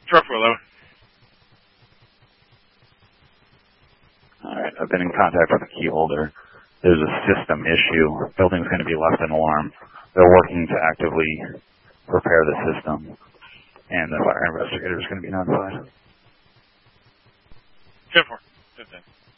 Sure, 411. All right, I've been in contact with the key holder. There's a system issue. Building's going to be left in alarm. They're working to actively repair the system, and the fire investigator is going to be notified. 10-4. 10-10.